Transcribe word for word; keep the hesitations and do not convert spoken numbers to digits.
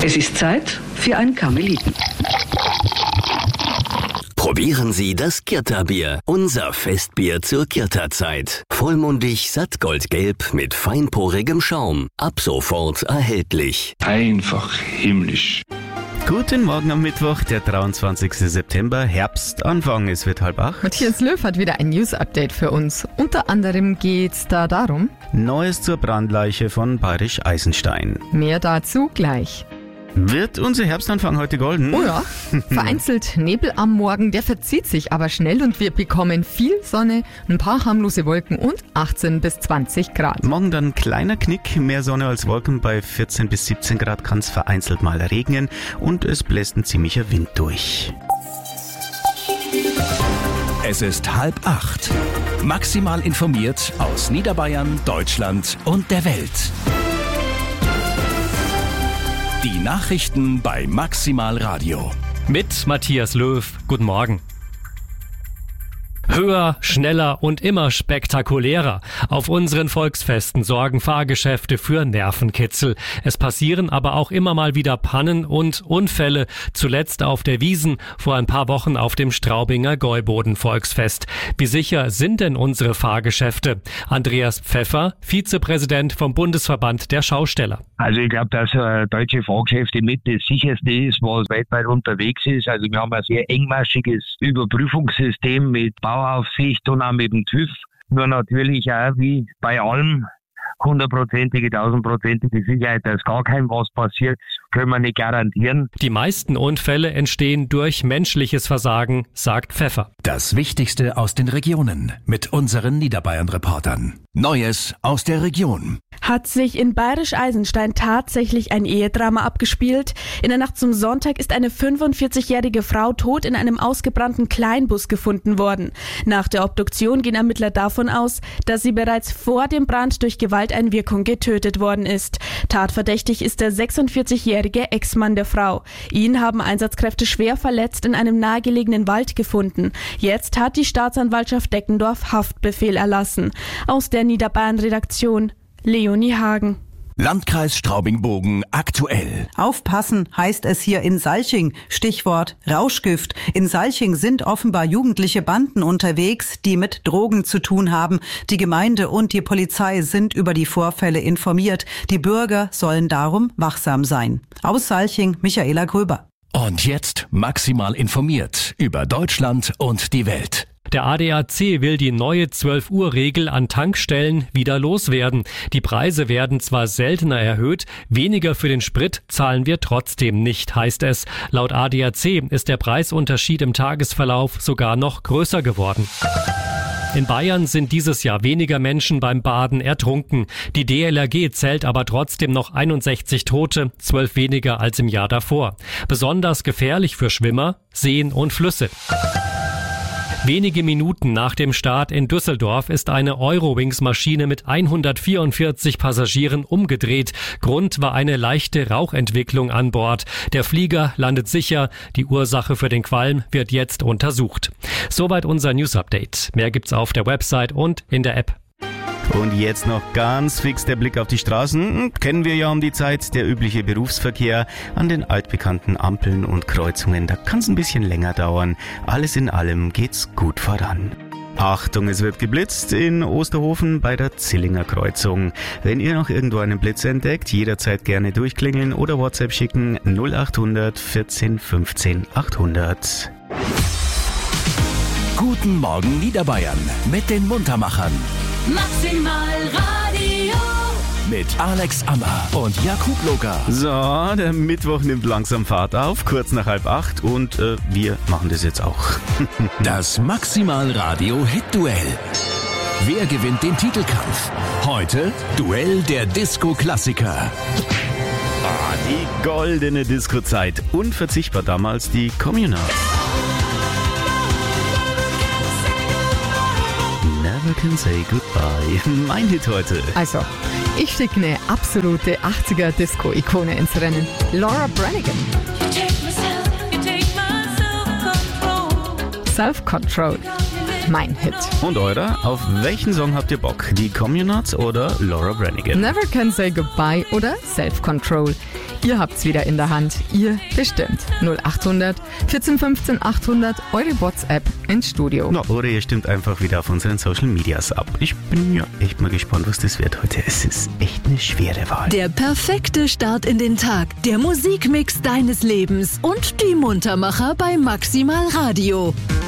Es ist Zeit für ein Karmeliten. Probieren Sie das Kirta-Bier, unser Festbier zur Kirta-Zeit. Vollmundig, sattgoldgelb mit feinporigem Schaum. Ab sofort erhältlich. Einfach himmlisch. Guten Morgen am Mittwoch, der dreiundzwanzigsten September, Herbstanfang. Es wird halb acht. Matthias Löw hat wieder ein News-Update für uns. Unter anderem geht's da darum: Neues zur Brandleiche von Bayerisch Eisenstein. Mehr dazu gleich. Wird unser Herbstanfang heute golden? Oh ja, vereinzelt Nebel am Morgen, der verzieht sich aber schnell und wir bekommen viel Sonne, ein paar harmlose Wolken und achtzehn bis zwanzig Grad. Morgen dann kleiner Knick, mehr Sonne als Wolken. Bei vierzehn bis siebzehn Grad kann es vereinzelt mal regnen und es bläst ein ziemlicher Wind durch. Es ist halb acht. Maximal informiert aus Niederbayern, Deutschland und der Welt. Die Nachrichten bei Maximal Radio. Mit Matthias Löw. Guten Morgen. Höher, schneller und immer spektakulärer. Auf unseren Volksfesten sorgen Fahrgeschäfte für Nervenkitzel. Es passieren aber auch immer mal wieder Pannen und Unfälle. Zuletzt auf der Wiesn, vor ein paar Wochen auf dem Straubinger Gäuboden-Volksfest. Wie sicher sind denn unsere Fahrgeschäfte? Andreas Pfeffer, Vizepräsident vom Bundesverband der Schausteller. Also ich glaube, dass äh, deutsche Fahrgeschäfte mit das sicherste ist, was weltweit unterwegs ist. Also wir haben ein sehr engmaschiges Überprüfungssystem mit Bauaufsicht und auch mit dem TÜV. Nur natürlich auch wie bei allem hundertprozentige, tausendprozentige Sicherheit, dass gar kein was passiert, können wir nicht garantieren. Die meisten Unfälle entstehen durch menschliches Versagen, sagt Pfeffer. Das Wichtigste aus den Regionen mit unseren Niederbayern-Reportern. Neues aus der Region. Hat sich in Bayerisch Eisenstein tatsächlich ein Ehedrama abgespielt? In der Nacht zum Sonntag ist eine fünfundvierzigjährige Frau tot in einem ausgebrannten Kleinbus gefunden worden. Nach der Obduktion gehen Ermittler davon aus, dass sie bereits vor dem Brand durch Gewalteinwirkung getötet worden ist. Tatverdächtig ist der sechsundvierzigjährige Ex-Mann der Frau. Ihn haben Einsatzkräfte schwer verletzt in einem nahegelegenen Wald gefunden. Jetzt hat die Staatsanwaltschaft Deckendorf Haftbefehl erlassen. Aus der Niederbayern-Redaktion Leonie Hagen. Landkreis Straubing-Bogen aktuell. Aufpassen heißt es hier in Salching. Stichwort Rauschgift. In Salching sind offenbar jugendliche Banden unterwegs, die mit Drogen zu tun haben. Die Gemeinde und die Polizei sind über die Vorfälle informiert. Die Bürger sollen darum wachsam sein. Aus Salching, Michaela Gröber. Und jetzt maximal informiert über Deutschland und die Welt. Der A D A C will die neue zwölf Uhr Regel an Tankstellen wieder loswerden. Die Preise werden zwar seltener erhöht, weniger für den Sprit zahlen wir trotzdem nicht, heißt es. Laut A D A C ist der Preisunterschied im Tagesverlauf sogar noch größer geworden. In Bayern sind dieses Jahr weniger Menschen beim Baden ertrunken. Die D L R G zählt aber trotzdem noch einundsechzig Tote, zwölf weniger als im Jahr davor. Besonders gefährlich für Schwimmer, Seen und Flüsse. Wenige Minuten nach dem Start in Düsseldorf ist eine Eurowings-Maschine mit hundertvierundvierzig Passagieren umgedreht. Grund war eine leichte Rauchentwicklung an Bord. Der Flieger landet sicher. Die Ursache für den Qualm wird jetzt untersucht. Soweit unser News-Update. Mehr gibt's auf der Website und in der App. Und jetzt noch ganz fix der Blick auf die Straßen. Kennen wir ja um die Zeit, der übliche Berufsverkehr an den altbekannten Ampeln und Kreuzungen. Da kann es ein bisschen länger dauern. Alles in allem geht's gut voran. Achtung, es wird geblitzt in Osterhofen bei der Zillinger Kreuzung. Wenn ihr noch irgendwo einen Blitz entdeckt, jederzeit gerne durchklingeln oder WhatsApp schicken null achthundert vierzehn fünfzehn achthundert. Guten Morgen Niederbayern mit den Muntermachern. Maximal Radio. Mit Alex Ammer und Jakub Loga. So, der Mittwoch nimmt langsam Fahrt auf, kurz nach halb acht und äh, wir machen das jetzt auch. Das Maximal Radio Hit-Duell. Wer gewinnt den Titelkampf? Heute Duell der Disco-Klassiker. Ah, die goldene Disco-Zeit. Unverzichtbar damals die Communards. Never Can Say Goodbye. Mein Hit heute. Also, ich schicke eine absolute achtziger-Disco-Ikone ins Rennen. Laura Branigan. Self-Control. Mein Hit. Und eurer? Auf welchen Song habt ihr Bock? Die Communards oder Laura Branigan? Never Can Say Goodbye oder Self-Control. Ihr habt's wieder in der Hand. Ihr bestimmt. null achthundert vierzehn fünfzehn achthundert, eure WhatsApp ins Studio. Na, oder ihr stimmt einfach wieder auf unseren Social Medias ab. Ich bin ja echt mal gespannt, was das wird heute. Es ist echt eine schwere Wahl. Der perfekte Start in den Tag. Der Musikmix deines Lebens und die Muntermacher bei Maximal Radio.